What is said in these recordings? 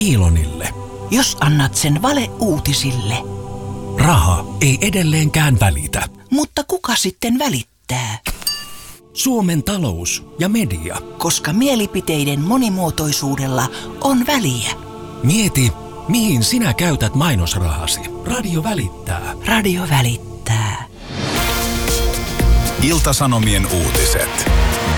Ilonille. Jos annat sen valeuutisille. Raha ei edelleenkään välitä. Mutta kuka sitten välittää? Suomen talous ja media. Koska mielipiteiden monimuotoisuudella on väliä. Mieti, mihin sinä käytät mainosrahasi. Radio välittää. Radio välittää. Ilta-Sanomien uutiset.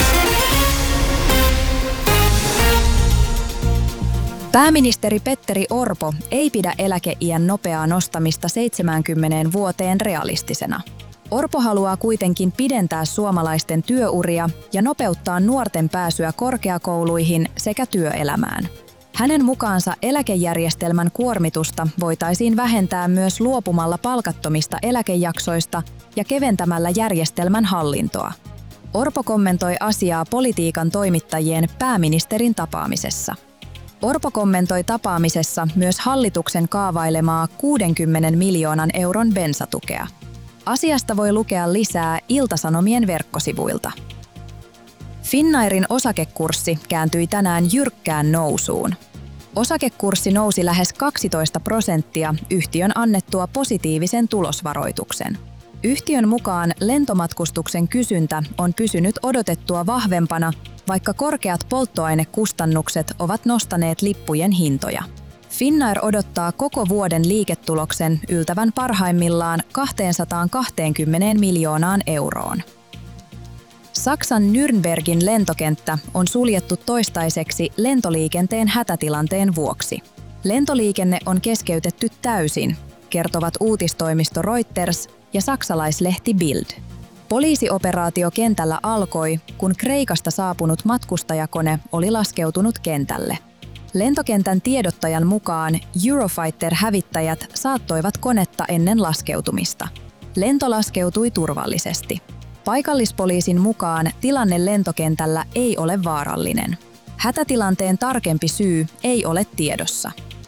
Pääministeri Petteri Orpo ei pidä eläkeiän nopeaa nostamista 70 vuoteen realistisena. Orpo haluaa kuitenkin pidentää suomalaisten työuria ja nopeuttaa nuorten pääsyä korkeakouluihin sekä työelämään. Hänen mukaansa eläkejärjestelmän kuormitusta voitaisiin vähentää myös luopumalla palkattomista eläkejaksoista ja keventämällä järjestelmän hallintoa. Orpo kommentoi asiaa politiikan toimittajien pääministerin tapaamisessa. Orpo kommentoi tapaamisessa myös hallituksen kaavailemaa 60 miljoonan euron bensatukea. Asiasta voi lukea lisää Ilta-Sanomien verkkosivuilta. Finnairin osakekurssi kääntyi tänään jyrkkään nousuun. Osakekurssi nousi lähes 12% yhtiön annettua positiivisen tulosvaroituksen. Yhtiön mukaan lentomatkustuksen kysyntä on pysynyt odotettua vahvempana, vaikka korkeat polttoainekustannukset ovat nostaneet lippujen hintoja. Finnair odottaa koko vuoden liiketuloksen yltävän parhaimmillaan 220 miljoonaan euroon. Saksan Nürnbergin lentokenttä on suljettu toistaiseksi lentoliikenteen hätätilanteen vuoksi. Lentoliikenne on keskeytetty täysin, kertovat uutistoimisto Reuters ja saksalaislehti Bild. Poliisioperaatio kentällä alkoi, kun Kreikasta saapunut matkustajakone oli laskeutunut kentälle. Lentokentän tiedottajan mukaan Eurofighter-hävittäjät saattoivat konetta ennen laskeutumista. Lento laskeutui turvallisesti. Paikallispoliisin mukaan tilanne lentokentällä ei ole vaarallinen. Hätätilanteen tarkempi syy ei ole tiedossa.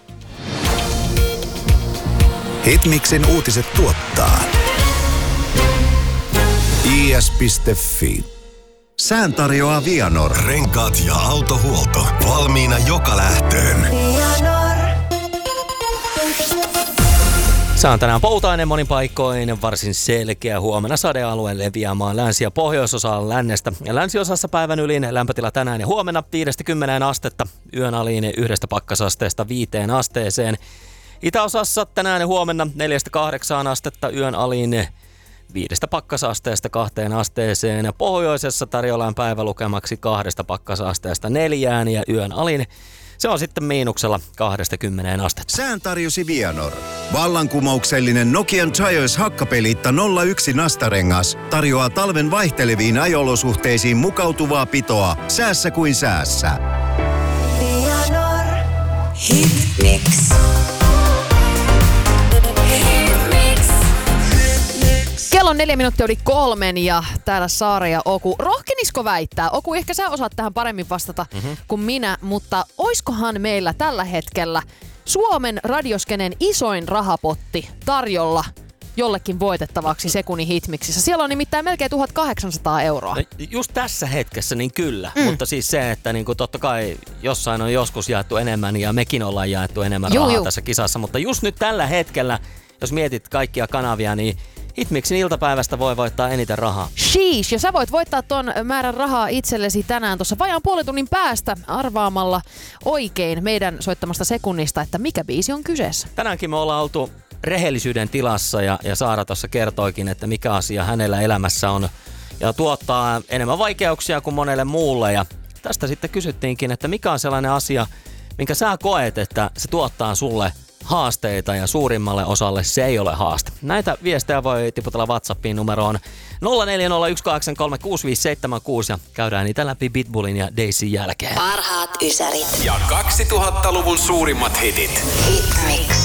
Hitmixin uutiset tuottaa is.fi. Sään tarjoaa Vianor. Renkaat ja autohuolto. Valmiina joka lähtöön. Sää on tänään poutainen monin paikoin, varsin selkeä. Huomenna sadealue leviää maan länsi- ja pohjoisosaan lännestä. Ja länsiosassa päivän ylin lämpötila tänään ja huomenna 5-10 astetta. Yön aliin 1 pakkasasteesta 5 asteeseen. Itäosassa tänään ja huomenna 4-8 astetta. Yön aliin 5 pakkasasteesta 2 asteeseen. Pohjoisessa tarjollaan päivälukemaksi 2 pakkasasteesta 4 ja yön alin se on sitten miinuksella 20 astetta. Sään tarjosi Vianor. Vallankumouksellinen Nokian Giants hakkapeliitta 01 nastarengas tarjoaa talven vaihteleviin ajolosuhteisiin mukautuvaa pitoa säässä kuin säässä. Vianor. Hitmix. Kello on 4 minuuttia yli 3 ja täällä Saara ja Oku. Rohkenisko väittää? Oku, ehkä sä osaat tähän paremmin vastata kuin minä, mutta oiskohan meillä tällä hetkellä Suomen radioskenen isoin rahapotti tarjolla jollekin voitettavaksi sekunnin hitmiksissä? Siellä on nimittäin melkein 1800 euroa. No, just tässä hetkessä niin kyllä, mutta siis se, että niin kuin totta kai jossain on joskus jaettu enemmän ja mekin ollaan jaettu enemmän rahaa tässä kisassa, mutta just nyt tällä hetkellä, jos mietit kaikkia kanavia, niin Hitmixin iltapäivästä voi voittaa eniten rahaa. Sheesh, ja sä voit voittaa ton määrän rahaa itsellesi tänään tuossa vajaan puolen tunnin päästä arvaamalla oikein meidän soittamasta sekunnista, että mikä biisi on kyseessä. Tänäänkin me ollaan oltu rehellisyyden tilassa ja Saara tuossa kertoikin, että mikä asia hänellä elämässä on ja tuottaa enemmän vaikeuksia kuin monelle muulle. Ja tästä sitten kysyttiinkin, että mikä on sellainen asia, minkä sä koet, että se tuottaa sulle haasteita ja suurimmalle osalle se ei ole haaste. Näitä viestejä voi tiputella WhatsAppiin numeroon 0401836576 ja käydään niitä läpi Pitbullin ja Daisyn jälkeen. Parhaat ysärit. Ja 2000-luvun suurimmat hitit. Hitmix.